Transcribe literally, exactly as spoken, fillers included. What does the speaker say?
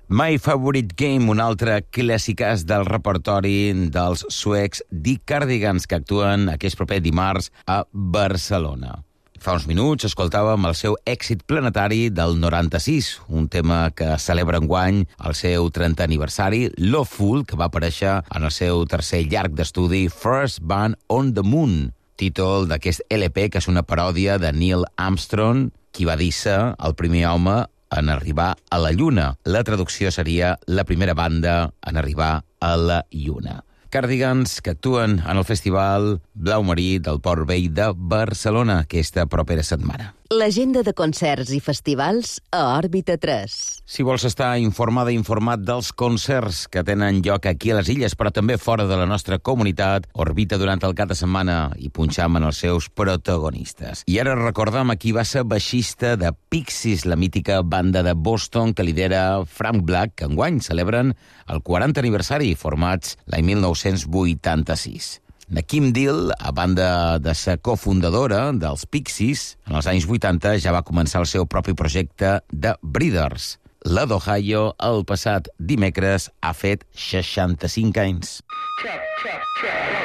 My Favorite Game, un altre clàssicàs del repertori dels suecs The Cardigans, que actuen aquest proper dimarts a Barcelona. Fa uns minuts escoltàvem el seu èxit planetari del noranta-sis, un tema que celebra enguany el seu trentè aniversari, Loveful, que va aparèixer en el seu tercer llarg d'estudi First Band on the Moon, títol d'aquest L P que és una paròdia de Neil Armstrong, qui va dir-se el primer home en arribar a la Lluna. La traducció seria la primera banda en arribar a la Lluna. Cardigans, que actuen en el Festival Blau Marí del Port Vell de Barcelona aquesta propera setmana. L'agenda de concerts i festivals a Òrbita tres. Si vols estar informada i informat dels concerts que tenen lloc aquí a les illes, però també fora de la nostra comunitat, orbita durant el cap de setmana i punxam en els seus protagonistes. I ara recordam a qui va ser baixista de Pixies, la mítica banda de Boston que lidera Frank Black, que enguany celebren el quarantè aniversari, formats l'any mil nou-cents vuitanta-sis. Nakim Deal, a banda de ser cofundadora dels Pixies, en els anys vuitanta ja va començar el seu propi projecte de Breeders. La d'Ohio, el passat dimecres, ha fet seixanta-cinc anys. Check, check, check.